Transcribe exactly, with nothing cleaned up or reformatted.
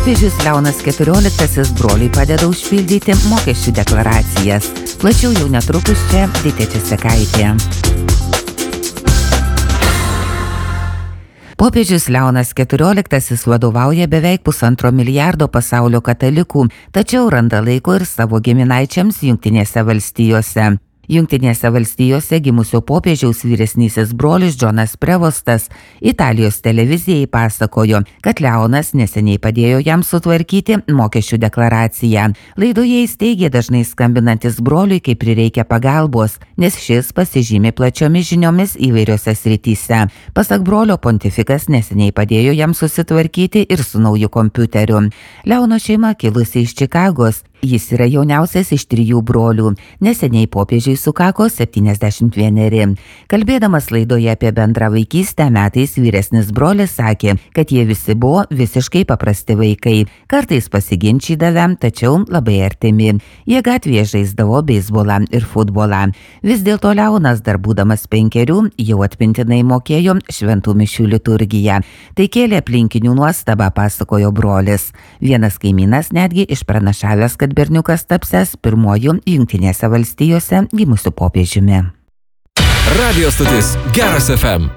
Popiežius Leonas keturioliktasis broliui padeda užpildyti mokesčių deklaracijas. Plačiau jau netrukus čia Ditė Česekaitė. Popiežius Leonas keturioliktasis vadovauja beveik pusantro milijardo pasaulio katalikų, tačiau randa laiko ir savo giminaičiams Jungtinėse valstijose. Jungtinėse valstijose gimusio popiežiaus vyresnysis brolis Džonas Prevostas Italijos televizijai pasakojo, kad Leonas neseniai padėjo jam sutvarkyti mokesčių deklaraciją. Laidoje jis teigė dažnai skambinantis broliui, kai prireikia pagalbos, nes šis pasižymi plačiomis žiniomis įvairiose srityse. Pasak brolio, pontifikas neseniai padėjo jam susitvarkyti ir su nauju kompiuteriu. Leono šeima kilusi iš Čikagos. Jis yra jauniausias iš trijų brolių. Neseniai popiežiui sukako septyniasdešimt vieneri. Kalbėdamas laidoje apie bendrą vaikystę, metais vyresnis brolis sakė, kad jie visi buvo visiškai paprasti vaikai. Kartais pasiginčydavę, tačiau labai artimi. Jie gatvėje žaisdavo beisbolą ir futbolą. Vis dėlto Leonas, dar būdamas penkerių, jau atmintinai mokėjo šventų mišių liturgiją. Tai kėlė aplinkinių nuostabą, pasakojo brolis. Vienas kaimynas netgi išpranašavęs, kad berniukas tapsęs pirmuoju Jungtinėse valstijose gimusiu popiežiumi. Radio stotis Geras F M.